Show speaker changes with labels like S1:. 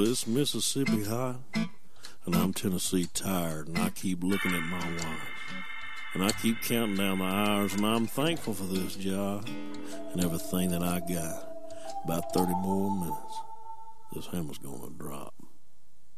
S1: it's Mississippi hot, and I'm Tennessee tired, and I keep looking at my watch, and I keep counting down the hours, and I'm thankful for this job and everything that I got. About 30 more minutes, this hammer's gonna drop.